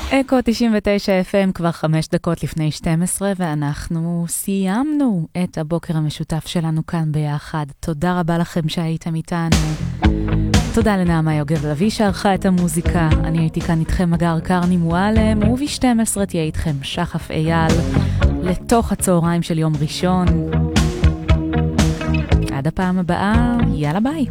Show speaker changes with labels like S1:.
S1: אקו 99 FM כבר 5 דקות לפני 12 ואנחנו סיימנו את הבוקר המשותף שלנו כאן ביחד. תודה רבה לכם שהייתם איתנו. תודה לנעמה יוגב לוי שערכה את המוזיקה. אני הייתי כאן איתכם אגר קרני מועלם, וב-12 תהיה איתכם שחף אייל לתוך הצהריים של יום ראשון. עד הפעם הבאה, יאללה ביי.